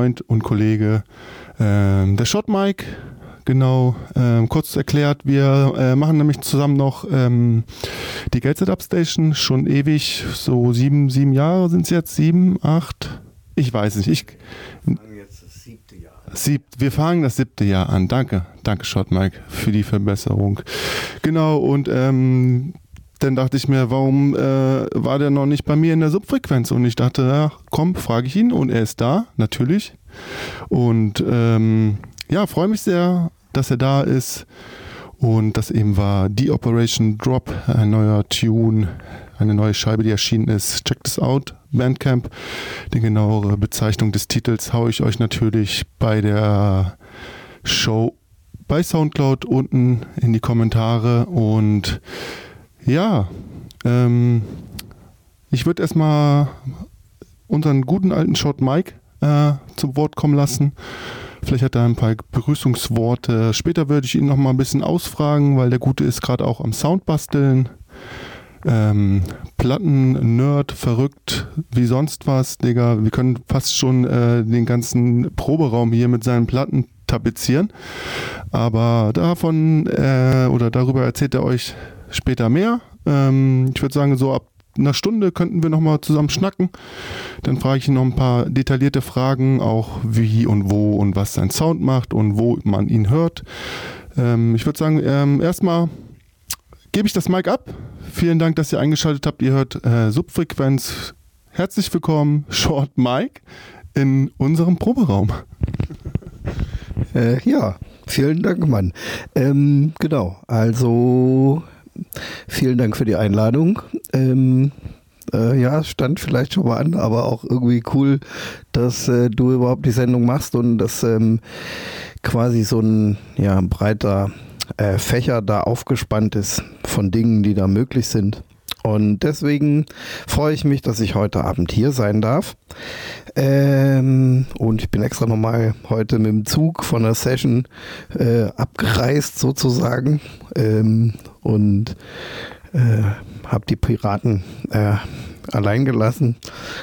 Freund und Kollege, der Shot Mike. Genau, kurz erklärt, wir machen nämlich zusammen noch die Gate-Setup Station, schon ewig, so 7 Jahre sind es jetzt, 7, 8, ich weiß nicht. Wir fangen jetzt das 7. Jahr an. Wir fangen das 7. Jahr an, danke Shot Mike für die Verbesserung. Genau, und dann dachte ich mir, warum war der noch nicht bei mir in der Subfrequenz? Und ich dachte, ja, komm, frage ich ihn, und er ist da, natürlich. Und ja, freue mich sehr, dass er da ist, und das eben war die Operation Drop, ein neuer Tune, eine neue Scheibe, die erschienen ist. Check this out, Bandcamp. Die genauere Bezeichnung des Titels haue ich euch natürlich bei der Show bei Soundcloud unten in die Kommentare. Und ja, ich würde erstmal unseren guten alten Shot Mike zu Wort kommen lassen. Vielleicht hat er ein paar Begrüßungsworte. Später würde ich ihn noch mal ein bisschen ausfragen, weil der Gute ist gerade auch am Sound basteln. Platten-Nerd, verrückt wie sonst was, Digga. Wir können fast schon den ganzen Proberaum hier mit seinen Platten tapezieren. Aber davon oder darüber erzählt er euch später mehr. Ich würde sagen, so ab einer Stunde könnten wir nochmal zusammen schnacken. Dann frage ich ihn noch ein paar detaillierte Fragen, auch wie und wo und was sein Sound macht und wo man ihn hört. Ich würde sagen, erstmal gebe ich das Mic ab. Vielen Dank, dass ihr eingeschaltet habt. Ihr hört Subfrequenz. Herzlich willkommen, Short Mike, in unserem Proberaum. Ja, vielen Dank, Mann. Genau, also vielen Dank für die Einladung. Ja, es stand vielleicht schon mal an, aber auch irgendwie cool, dass du überhaupt die Sendung machst und dass quasi so ein breiter Fächer da aufgespannt ist von Dingen, die da möglich sind. Und deswegen freue ich mich, dass ich heute Abend hier sein darf. Und ich bin extra nochmal heute mit dem Zug von der Session abgereist sozusagen und habe die Piraten allein gelassen.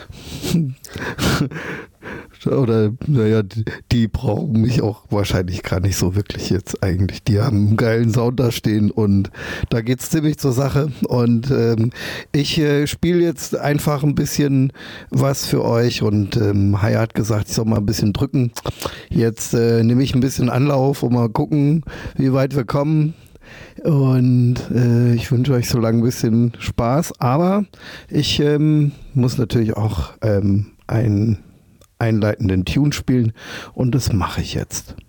Oder, naja, die brauchen mich auch wahrscheinlich gar nicht so wirklich jetzt eigentlich. Die haben einen geilen Sound da stehen und da geht's ziemlich zur Sache. Und ich spiele jetzt einfach ein bisschen was für euch und Haya hat gesagt, ich soll mal ein bisschen drücken. Jetzt nehme ich ein bisschen Anlauf und mal gucken, wie weit wir kommen. Und ich wünsche euch so lange ein bisschen Spaß, aber ich muss natürlich auch einen einleitenden Tune spielen und das mache ich jetzt.